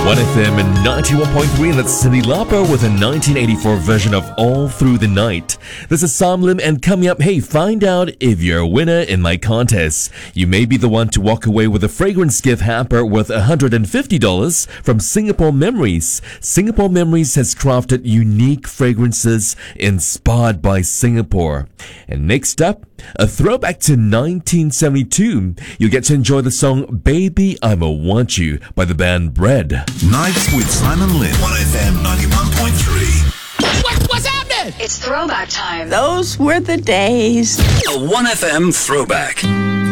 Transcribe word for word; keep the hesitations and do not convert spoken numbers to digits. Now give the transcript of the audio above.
one F M and ninety-one point three, and that's Cyndi Lauper with a nineteen eighty-four version of All Through the Night. This is Sam Lim, and coming up, hey, find out if you're a winner in my contest. You may be the one to walk away with a fragrance gift hamper worth one hundred fifty dollars from Singapore Memories. Singapore Memories has crafted unique fragrances inspired by Singapore. And next up, a throwback to nineteen seventy-two. You'll get to enjoy the song Baby I'ma Want You by the band Bread. Nights with Simon Lin. one F M ninety-one point three. What, what's happening? It's throwback time. Those were the days. A one F M throwback.